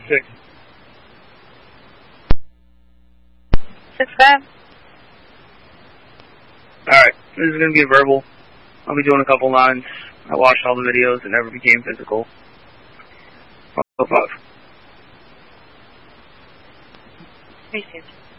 6. 6-5. Alright, this is going to be verbal. I'll be doing a couple lines. I watched all the videos and never became physical. 5. Receive.